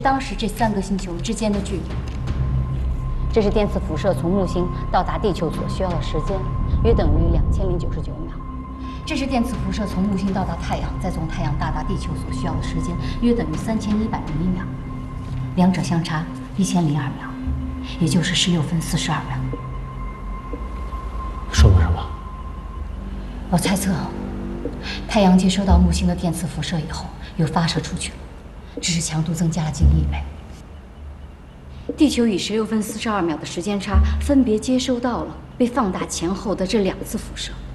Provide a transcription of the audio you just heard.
当时这3个星球之间的距离。 这是电磁辐射从木星到达地球所需要的时间，约等于2099秒。 这是电磁辐射从木星到达太阳，再从太阳到达地球所需要的时间，约等于3101秒。两者相差1002秒，也就是16分42秒。 说明什么？ 我猜测，太阳接收到木星的电磁辐射以后，又发射出去了，只是强度增加了近1倍。地球以16分42秒的时间差，分别接收到了被放大前后的这2次辐射。